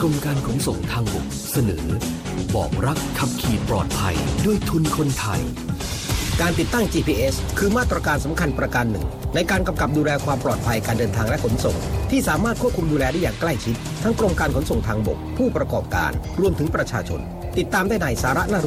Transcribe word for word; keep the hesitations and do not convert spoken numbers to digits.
กรมการขนส่งทางบกเสนอบอกรักขับขี่ปลอดภัยด้วยทุนคนไทยการติดตั้ง จี พี เอส คือมาตรการสำคัญประการหนึ่งในการกำกับดูแลความปลอดภัยการเดินทางและขนส่งที่สามารถควบคุมดูแลได้อย่างใกล้ชิดทั้งกรมการขนส่งทางบกผู้ประกอบการรวมถึงประชาชนติดตามได้ในสาระน่า